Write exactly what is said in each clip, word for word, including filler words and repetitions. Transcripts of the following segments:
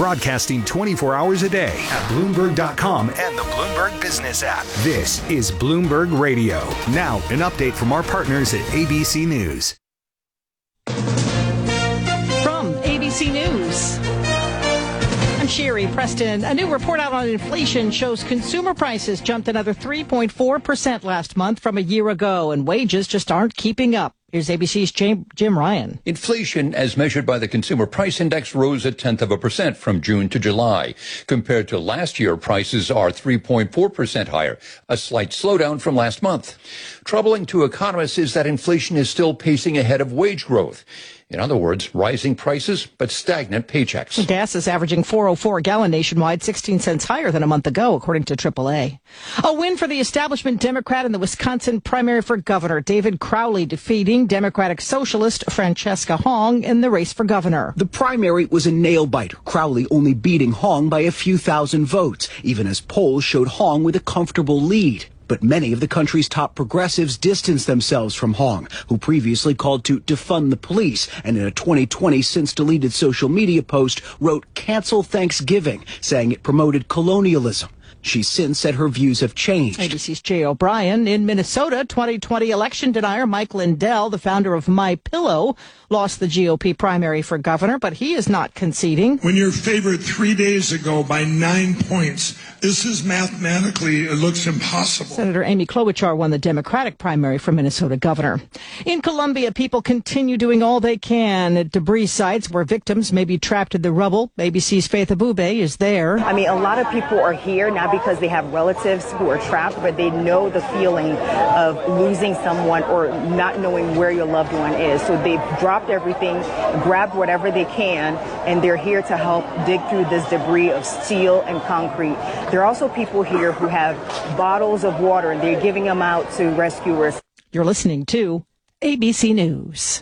broadcasting twenty-four hours a day at Bloomberg dot com and the Bloomberg Business app. This is Bloomberg Radio. Now, an update from our partners at A B C News. From A B C News, I'm Sherry Preston. A new report out on inflation shows consumer prices jumped another three point four percent last month from a year ago, and wages just aren't keeping up. Here's A B C's Jim, Jim Ryan. Inflation, as measured by the Consumer Price Index, rose a tenth of a percent from June to July. Compared to last year, prices are three point four percent higher, a slight slowdown from last month. Troubling to economists is that inflation is still pacing ahead of wage growth. In other words, rising prices, but stagnant paychecks. Gas is averaging four oh four a gallon nationwide, sixteen cents higher than a month ago, according to triple A. A win for the establishment Democrat in the Wisconsin primary for governor. David Crowley defeating Democratic Socialist Francesca Hong in the race for governor. The primary was a nail-biter, Crowley only beating Hong by a few thousand votes, even as polls showed Hong with a comfortable lead. But many of the country's top progressives distanced themselves from Hong, who previously called to defund the police, and in a twenty twenty since-deleted social media post wrote "Cancel Thanksgiving," saying it promoted colonialism. She's since said her views have changed. A B C's Jay O'Brien. In Minnesota, twenty twenty election denier Mike Lindell, the founder of MyPillow, lost the G O P primary for governor, but he is not conceding. When you're favored three days ago by nine points, this is mathematically, it looks impossible. Senator Amy Klobuchar won the Democratic primary for Minnesota governor. In Colombia, people continue doing all they can at debris sites where victims may be trapped in the rubble. A B C's Faith Abube is there. I mean, a lot of people are here not because they have relatives who are trapped, but they know the feeling of losing someone or not knowing where your loved one is. So they've dropped everything, grabbed whatever they can, and they're here to help dig through this debris of steel and concrete. There are also people here who have bottles of water, and they're giving them out to rescuers. You're listening to A B C News.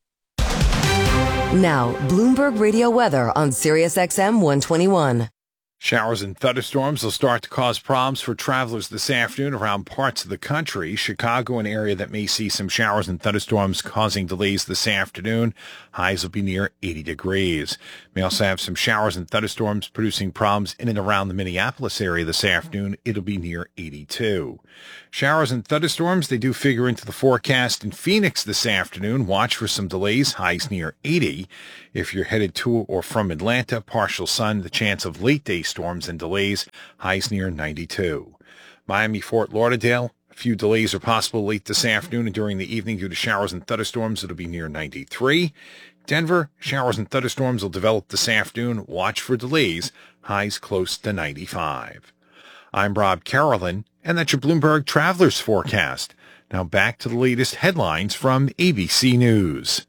Now, Bloomberg Radio weather on Sirius X M one twenty-one. Showers and thunderstorms will start to cause problems for travelers this afternoon around parts of the country. Chicago, an area that may see some showers and thunderstorms causing delays this afternoon. Highs will be near eighty degrees. May also have some showers and thunderstorms producing problems in and around the Minneapolis area this afternoon. It'll be near eighty-two. Showers and thunderstorms, they do figure into the forecast in Phoenix this afternoon. Watch for some delays, highs near eighty. If you're headed to or from Atlanta, partial sun, the chance of late day storms and delays, highs near ninety-two. Miami, Fort Lauderdale, a few delays are possible late this afternoon and during the evening due to showers and thunderstorms. It'll be near ninety-three. Denver, showers and thunderstorms will develop this afternoon. Watch for delays, highs close to ninety-five. I'm Rob Carolyn, and that's your Bloomberg Travelers Forecast. Now back to the latest headlines from A B C News.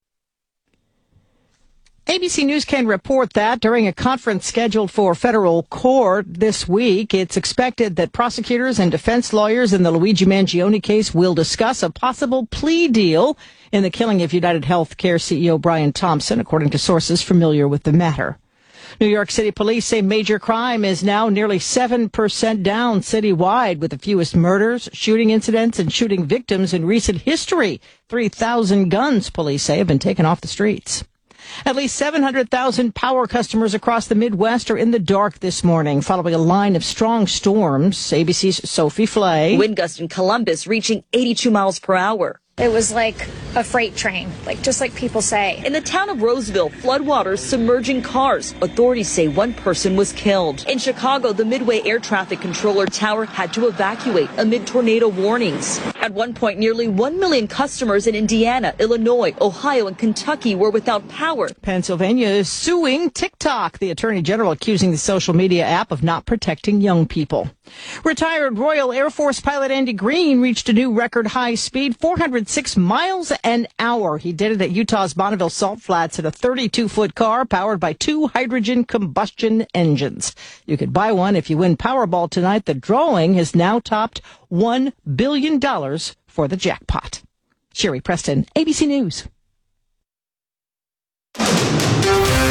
A B C News can report that during a conference scheduled for federal court this week, it's expected that prosecutors and defense lawyers in the Luigi Mangione case will discuss a possible plea deal in the killing of United Healthcare C E O Brian Thompson, according to sources familiar with the matter. New York City police say major crime is now nearly seven percent down citywide, with the fewest murders, shooting incidents, and shooting victims in recent history. three thousand guns, police say, have been taken off the streets. At least seven hundred thousand power customers across the Midwest are in the dark this morning following a line of strong storms. A B C's Sophie Flay. Wind gusts in Columbus reaching eighty-two miles per hour. It was like a freight train, like just like people say. In the town of Roseville, floodwaters submerging cars. Authorities say one person was killed. In Chicago, the Midway Air Traffic Controller Tower had to evacuate amid tornado warnings. At one point, nearly one million customers in Indiana, Illinois, Ohio, and Kentucky were without power. Pennsylvania is suing TikTok, the attorney general accusing the social media app of not protecting young people. Retired Royal Air Force pilot Andy Green reached a new record high speed, four hundred six miles an hour. He did it at Utah's Bonneville Salt Flats in a thirty-two foot car powered by two hydrogen combustion engines. You could buy one if you win Powerball tonight. The drawing has now topped one billion dollars for the jackpot. Sherry Preston, A B C News. This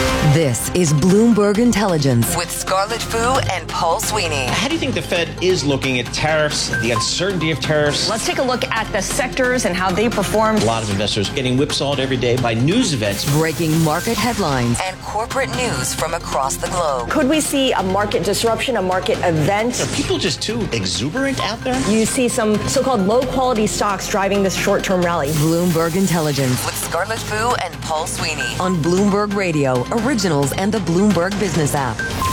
This is Bloomberg Intelligence with Scarlett Fu and Paul Sweeney. How do you think the Fed is looking at tariffs, the uncertainty of tariffs? Let's take a look at the sectors and how they performed. A lot of investors getting whipsawed every day by news events. Breaking market headlines and corporate news from across the globe. Could we see a market disruption, a market event? Are people just too exuberant out there? You see some so-called low-quality stocks driving this short-term rally. Bloomberg Intelligence with Scarlett Fu and Paul Sweeney on Bloomberg Radio, Originals, and the Bloomberg Business app.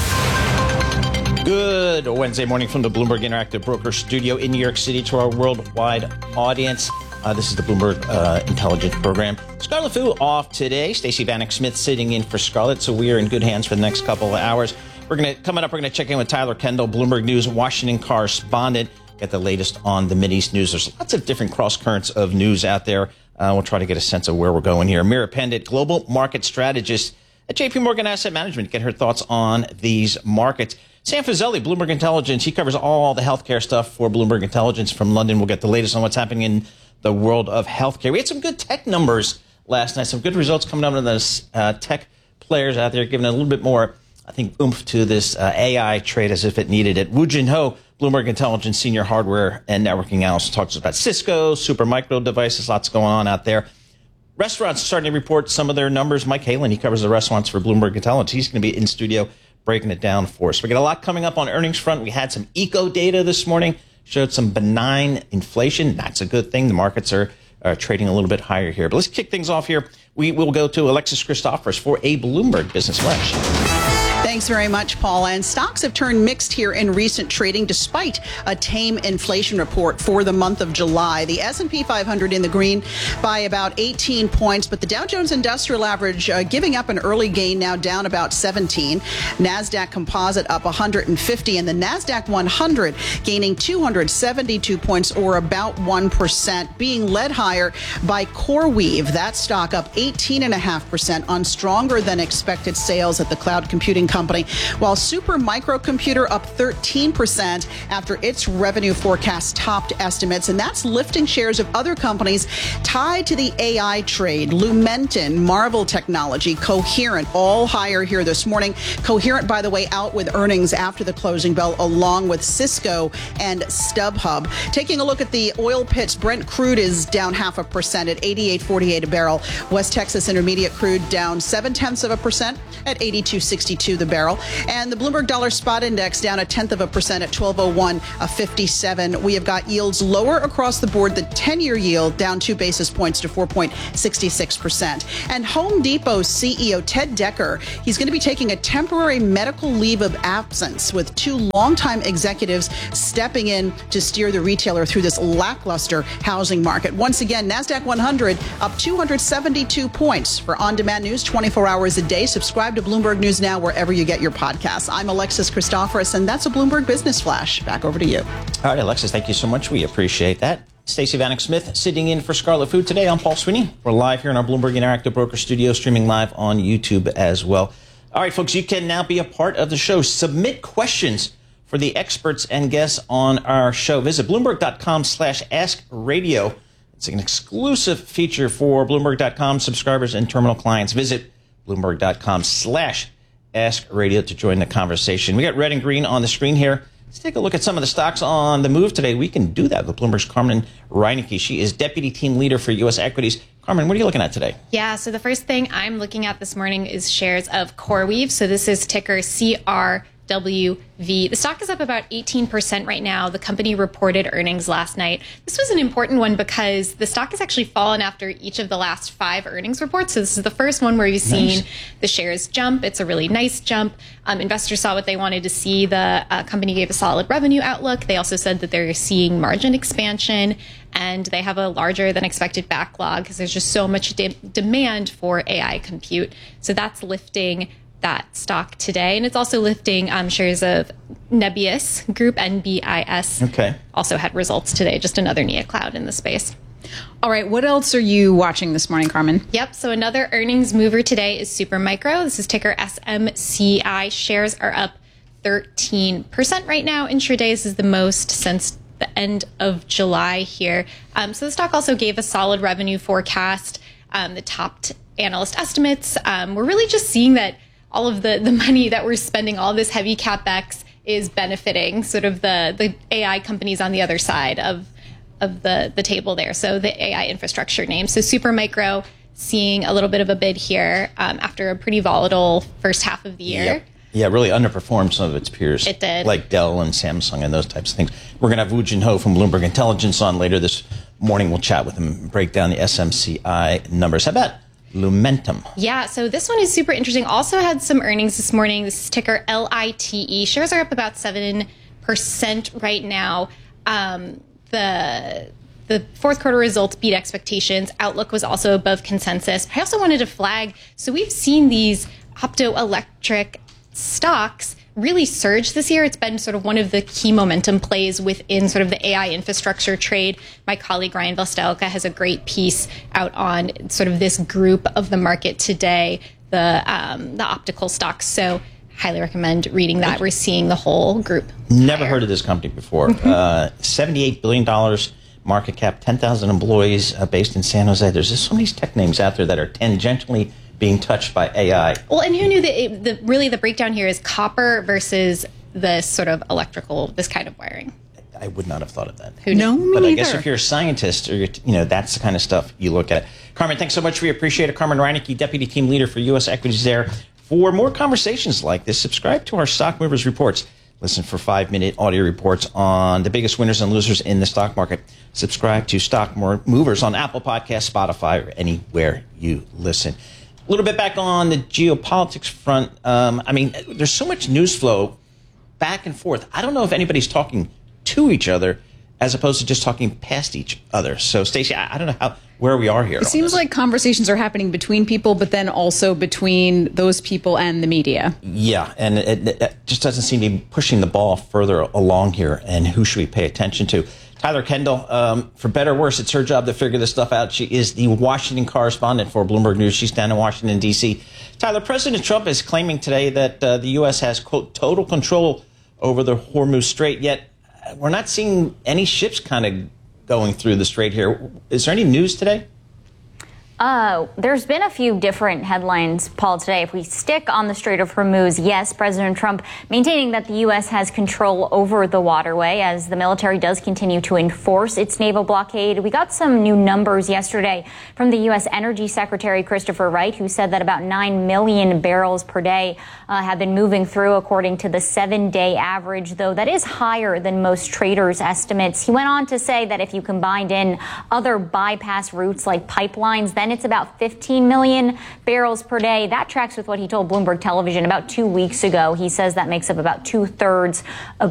Good Wednesday morning from the Bloomberg Interactive Broker Studio in New York City to our worldwide audience. Uh, this is the Bloomberg uh, Intelligence Program. Scarlett Fu off today. Stacey Vanek Smith sitting in for Scarlett, so we are in good hands for the next couple of hours. We're going to coming up. We're going to check in with Tyler Kendall, Bloomberg News Washington correspondent. Get the latest on the Mideast news. There's lots of different cross currents of news out there. Uh, we'll try to get a sense of where we're going here. Mira Pendit, global market strategist at J P Morgan Asset Management. Get her thoughts on these markets. Sam Fazeli, Bloomberg Intelligence. He covers all the healthcare stuff for Bloomberg Intelligence from London. We'll get the latest on what's happening in the world of healthcare. We had some good tech numbers last night. Some good results coming out of the uh, tech players out there, giving a little bit more, I think, oomph to this uh, A I trade as if it needed it. Woo Jin Ho, Bloomberg Intelligence senior hardware and networking analyst, talks about Cisco, Supermicro devices, lots going on out there. Restaurants starting to report some of their numbers. Mike Halen, he covers the restaurants for Bloomberg Intelligence. He's going to be in studio breaking it down for us. We got a lot coming up on earnings front. We had some eco data this morning, showed some benign inflation. That's a good thing. The markets are, are trading a little bit higher here. But let's kick things off here. We will go to Alexis Christoforous for a Bloomberg Business Flash. Thanks very much, Paul. And stocks have turned mixed here in recent trading despite a tame inflation report for the month of July. The S and P five hundred in the green by about eighteen points, but the Dow Jones Industrial Average uh, giving up an early gain, now down about seventeen. NASDAQ Composite up one hundred fifty, and the NASDAQ one hundred gaining two hundred seventy-two points, or about one percent, being led higher by CoreWeave. That stock up eighteen point five percent on stronger than expected sales at the cloud computing company, while Super Microcomputer up thirteen percent after its revenue forecast topped estimates, and that's lifting shares of other companies tied to the A I trade. Lumentum, Marvell Technology, Coherent, all higher here this morning. Coherent, by the way, out with earnings after the closing bell, along with Cisco and StubHub. Taking a look at the oil pits, Brent crude is down half a percent at eighty-eight forty-eight a barrel. West Texas Intermediate crude down seven tenths of a percent at eighty-two sixty-two the barrel. And the Bloomberg Dollar Spot Index down a tenth of a percent at twelve oh one fifty-seven. We have got yields lower across the board. The ten-year yield down two basis points to four point six six percent. And Home Depot's C E O Ted Decker, he's going to be taking a temporary medical leave of absence, with two longtime executives stepping in to steer the retailer through this lackluster housing market. Once again, NASDAQ one hundred up two hundred seventy-two points. For on-demand news twenty-four hours a day, subscribe to Bloomberg News Now wherever you get your podcasts. I'm Alexis Christoforous, and that's a Bloomberg Business Flash. Back over to you. All right, Alexis, thank you so much. We appreciate that. Stacey Vanek Smith sitting in for Scarlett Fu today. I'm Paul Sweeney. We're live here in our Bloomberg Interactive Broker Studio, streaming live on YouTube as well. All right, folks, you can now be a part of the show. Submit questions for the experts and guests on our show. Visit Bloomberg.com slash Ask Radio. It's an exclusive feature for Bloomberg dot com subscribers and terminal clients. Visit Bloomberg.com slash Ask Radio to join the conversation. We got red and green on the screen here. Let's take a look at some of the stocks on the move today. We can do that with Bloomberg's Carmen Reineke. She is Deputy Team Leader for U S Equities. Carmen, what are you looking at today? Yeah, so the first thing I'm looking at this morning is shares of CoreWeave. So this is ticker C R W V. The stock is up about eighteen percent right now. The company reported earnings last night. This was an important one because the stock has actually fallen after each of the last five earnings reports. So this is the first one where we've seen nice. the shares jump. It's a really nice jump. Um, investors saw what they wanted to see. The uh, company gave a solid revenue outlook. They also said that they're seeing margin expansion, and they have a larger than expected backlog because there's just so much de- demand for A I compute. So that's lifting that stock today. And it's also lifting um, shares of Nebius Group, N B I S. Okay. Also had results today, just another neocloud in the space. All right, what else are you watching this morning, Carmen? Yep, so another earnings mover today is Supermicro. This is ticker S M C I. Shares are up thirteen percent right now. Intraday, this is the most since the end of July here. Um, so the stock also gave a solid revenue forecast. Um, the top analyst estimates, um, we're really just seeing that all of the, the money that we're spending, all this heavy CapEx is benefiting sort of the, the A I companies on the other side of of the, the table there. So the A I infrastructure names. So Supermicro seeing a little bit of a bid here um, after a pretty volatile first half of the year. Yep. Yeah, really underperformed some of its peers. It did. Like Dell and Samsung and those types of things. We're going to have Woo Jin Ho from Bloomberg Intelligence on later this morning. We'll chat with him and break down the S M C I numbers. How about Lumentum? Yeah, so this one is super interesting. Also had some earnings this morning. This is ticker L I T E. Shares are up about seven percent right now. Um, the the fourth quarter results beat expectations. Outlook was also above consensus. I also wanted to flag, so we've seen these optoelectric stocks really surge this year. It's been sort of one of the key momentum plays within sort of the A I infrastructure trade. My colleague Ryan Vostelka has a great piece out on sort of this group of the market today, the um, the optical stocks. So highly recommend reading that. We're seeing the whole group. Never higher. Heard of this company before. Mm-hmm. uh, seventy-eight billion dollars market cap, ten thousand employees, uh, based in San Jose. There's just so many tech names out there that are tangentially being touched by A I. Well, and who knew that it, the, really the breakdown here is copper versus this sort of electrical, this kind of wiring. I would not have thought of that. Who no, knew? me But neither. I guess if you're a scientist, or you're, you know, that's the kind of stuff you look at. Carmen, thanks so much. We appreciate it. Carmen Reinecke, Deputy Team Leader for U S Equities there. For more conversations like this, subscribe to our Stock Movers Reports. Listen for five-minute audio reports on the biggest winners and losers in the stock market. Subscribe to Stock Movers on Apple Podcasts, Spotify, or anywhere you listen. A little bit back on the geopolitics front. Um, I mean, there's so much news flow back and forth. I don't know if anybody's talking to each other as opposed to just talking past each other. So, Stacey, I, I don't know how where we are here. It seems this. like conversations are happening between people, but then also between those people and the media. Yeah, and it, it, it just doesn't seem to be pushing the ball further along here. And who should we pay attention to? Tyler Kendall, um, for better or worse, it's her job to figure this stuff out. She is the Washington correspondent for Bloomberg News. She's down in Washington, D C. Tyler, President Trump is claiming today that uh, the U S has, quote, total control over the Hormuz Strait, yet we're not seeing any ships kind of going through the strait here. Is there any news today? Uh, there's been a few different headlines, Paul, today. If we stick on the Strait of Hormuz, yes, President Trump maintaining that the U S has control over the waterway as the military does continue to enforce its naval blockade. We got some new numbers yesterday from the U S Energy Secretary Christopher Wright, who said that about nine million barrels per day uh, have been moving through according to the seven-day average, though that is higher than most traders' estimates. He went on to say that if you combined in other bypass routes like pipelines, then it's about fifteen million barrels per day. That tracks with what he told Bloomberg Television about two weeks ago. He says that makes up about two-thirds of